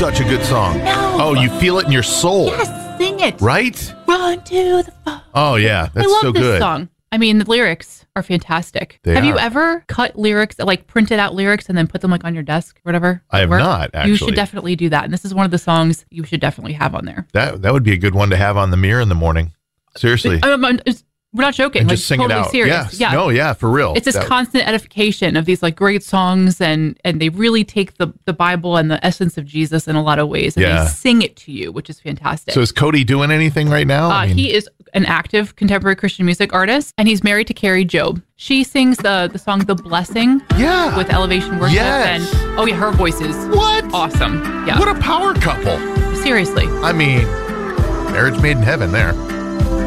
such a good song. No. Oh, you feel it in your soul. Yes, sing it. Right? Run to the fall. Oh, yeah. That's I love so this good. song. I mean, the lyrics are fantastic. They Have you are. ever cut lyrics, like printed out lyrics and then put them like on your desk or whatever? I have Work? not, You actually. should definitely do that. And this is one of the songs you should definitely have on there. That would be a good one to have on the mirror in the morning. Seriously. We're not joking. And Like, just sing totally it out. serious. Yes. Yeah. No, yeah, for real. It's this That- constant edification of these like great songs, and they really take the Bible and the essence of Jesus in a lot of ways, and Yeah. they sing it to you, which is fantastic. So is Cody doing anything right now? I mean, He is an active contemporary Christian music artist, and he's married to Carrie Job. She sings the song "The Blessing" yeah. with Elevation Worship, Yes. and oh yeah, her voice is What? awesome. Yeah, What a power couple. seriously. I mean, marriage made in heaven there.